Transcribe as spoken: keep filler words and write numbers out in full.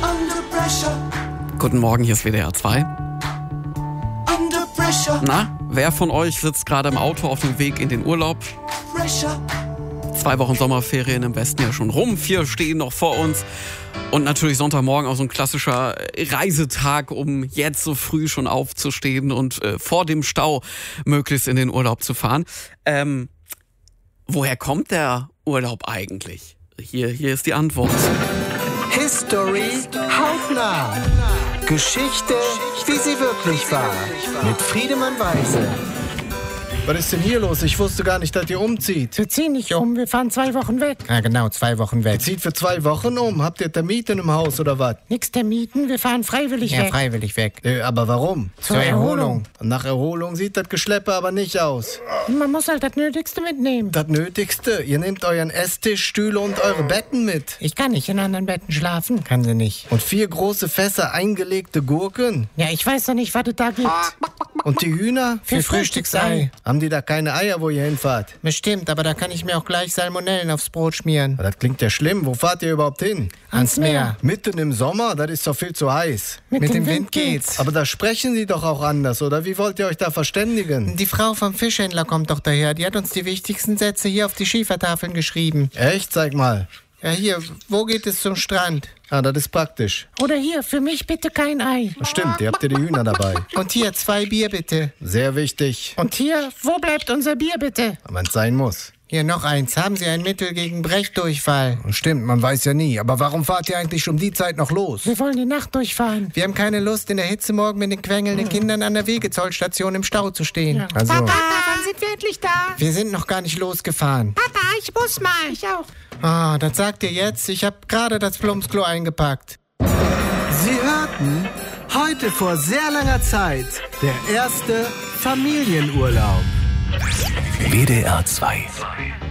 Guten Morgen, hier ist W D R zwei. Na, wer von euch sitzt gerade im Auto auf dem Weg in den Urlaub? Zwei Wochen Sommerferien im Westen ja schon rum, vier stehen noch vor uns. Und natürlich Sonntagmorgen auch so ein klassischer Reisetag, um jetzt so früh schon aufzustehen und äh, vor dem Stau möglichst in den Urlaub zu fahren. Ähm, woher kommt der Urlaub eigentlich? Hier, hier ist die Antwort. History hautnah. Geschichte, wie sie wirklich war. Mit Friedemann Weise. Was ist denn hier los? Ich wusste gar nicht, dass ihr umzieht. Wir ziehen nicht um, wir fahren zwei Wochen weg. Ja, genau, zwei Wochen weg. Ihr zieht für zwei Wochen um? Habt ihr Termiten im Haus oder was? Nix Termiten, wir fahren freiwillig Ja, weg. freiwillig weg. Äh, aber warum? Zur Erholung. Und nach Erholung sieht das Geschleppe aber nicht aus. Man muss halt das Nötigste mitnehmen. Das Nötigste, ihr nehmt euren Esstisch, Stühle und eure Betten mit. Ich kann nicht in anderen Betten schlafen. Kann sie nicht. Und vier große Fässer eingelegte Gurken. Ja, ich weiß doch nicht, was es da gibt. Und die Hühner? Für Frühstücksei. Haben die da keine Eier, wo ihr hinfahrt? Bestimmt, aber da kann ich mir auch gleich Salmonellen aufs Brot schmieren. Das klingt ja schlimm. Wo fahrt ihr überhaupt hin? Ans Meer. Mitten im Sommer? Das ist doch viel zu heiß. Mit, Mit dem, dem Wind geht's. geht's. Aber da sprechen die doch auch anders, oder? Wie wollt ihr euch da verständigen? Die Frau vom Fischhändler kommt doch daher. Die hat uns die wichtigsten Sätze hier auf die Schiefertafeln geschrieben. Echt? Zeig mal. Ja, hier, wo geht es zum Strand? Ah, das ist praktisch. Oder hier, für mich bitte kein Ei. Stimmt, ihr habt ja die Hühner dabei. Und hier, zwei Bier bitte. Sehr wichtig, Und hier, wo bleibt unser Bier bitte? wenn es sein muss. Hier, noch eins. Haben Sie ein Mittel gegen Brechdurchfall? Stimmt, man weiß ja nie. Aber warum fahrt ihr eigentlich um die Zeit noch los? Wir wollen die Nacht durchfahren. Wir haben keine Lust, in der Hitze morgen mit den quengelnden Kindern an der Wegezollstation im Stau zu stehen. Ja. Also, Papa, wann sind wir endlich da? Wir sind noch gar nicht losgefahren. Papa, ich muss mal. Ich auch. Ah, das sagt ihr jetzt. Ich habe gerade das Plumpsklo eingepackt. Sie hörten heute vor sehr langer Zeit der erste Familienurlaub. W D R zwei.